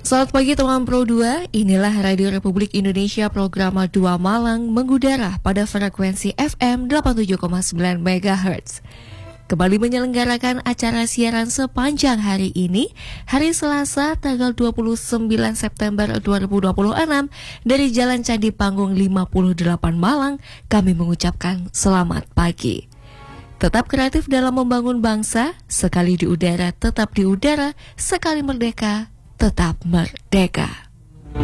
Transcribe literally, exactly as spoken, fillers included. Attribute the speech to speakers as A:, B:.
A: Selamat pagi teman Pro dua, inilah Radio Republik Indonesia program dua Malang mengudara pada frekuensi F M delapan puluh tujuh koma sembilan megahertz. Kembali menyelenggarakan acara siaran sepanjang hari ini, hari Selasa tanggal dua puluh sembilan September dua ribu dua puluh enam dari Jalan Candi Panggung lima puluh delapan Malang, kami mengucapkan selamat pagi. Tetap kreatif dalam membangun bangsa, sekali di udara tetap di udara, sekali merdeka tetap merdeka.